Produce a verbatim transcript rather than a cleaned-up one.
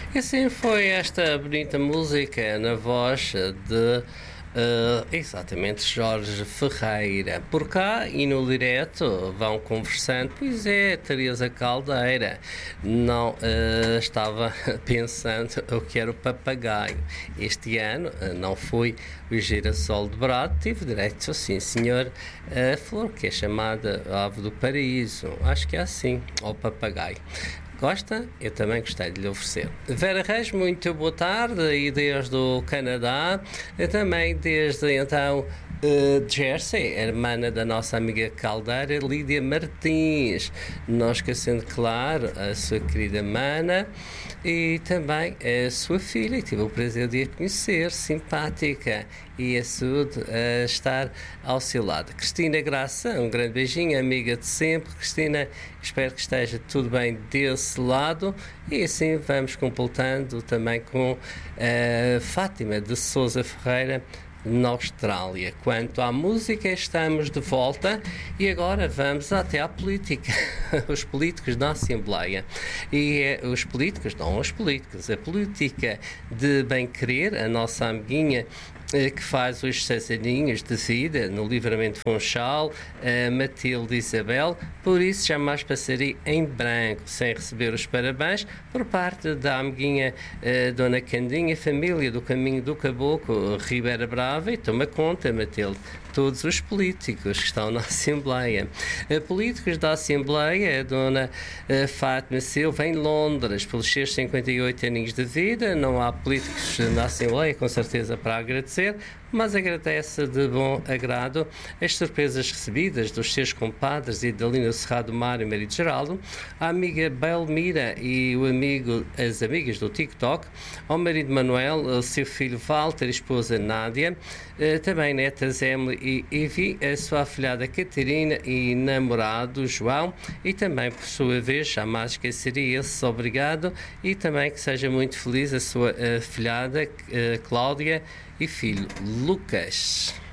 E assim foi esta bonita música na voz de Uh, exatamente, Jorge Ferreira. Por cá e no direto vão conversando. Pois é, Teresa Caldeira não uh, estava pensando o que era o papagaio. Este ano uh, não foi o girassol de Brado, tive direito, sim senhor, a flor que é chamada ave do paraíso. Acho que é assim, ou papagaio. Gosta? Eu também gostei de lhe oferecer. Vera Reis, muito boa tarde, e desde o Canadá, também desde então uh, Jersey, hermana da nossa amiga Caldeira, Lídia Martins, não esquecendo, claro, a sua querida mana e também a sua filha, e tive o prazer de a conhecer, simpática e a saúde a estar ao seu lado. Cristina Graça, um grande beijinho, amiga de sempre. Cristina, espero que esteja tudo bem desse lado, e assim vamos completando também com a Fátima de Sousa Ferreira, na Austrália. Quanto à música, estamos de volta e agora vamos até à política. Os políticos da Assembleia. E é, os políticos, não os políticos, a política de bem-querer, a nossa amiguinha que faz os seis aninhos de vida no Livramento Funchal, a Matilde Isabel, por isso jamais passarei em branco, sem receber os parabéns por parte da amiguinha uh, Dona Candinha, família do Caminho do Caboclo, Ribeira Brava, e toma conta, Matilde, todos os políticos que estão na Assembleia. Uh, políticos da Assembleia, a Dona uh, Fátima Silva, em Londres, pelos seus cinquenta e oito aninhos de vida. Não há políticos na Assembleia, com certeza, para agradecer, mas agradece de bom agrado as surpresas recebidas dos seus compadres e da Lina Cerrado Mário e marido Geraldo, a amiga Belmira e o amigo, as amigas do TikTok, ao marido Manuel, o seu filho Walter e esposa Nádia, também netas Emily e Ivy, a sua afilhada Catarina e namorado João, e também, por sua vez, jamais esqueceria esse obrigado, e também que seja muito feliz a sua afilhada Cláudia e filho Lucas.